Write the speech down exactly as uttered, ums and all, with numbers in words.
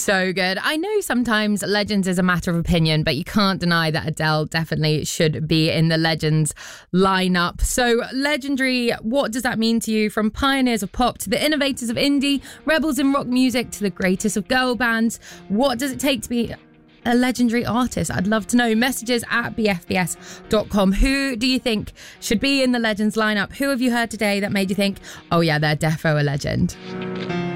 So good. I know sometimes Legends is a matter of opinion, but you can't deny that Adele definitely should be in the Legends lineup. So legendary, what does that mean to you? From pioneers of pop to the innovators of indie, rebels in rock music to the greatest of girl bands, what does it take to be a legendary artist? I'd love to know. Messages at b f b s dot com. Who do you think should be in the Legends lineup? Who have you heard today that made you think, oh yeah, they're defo a legend?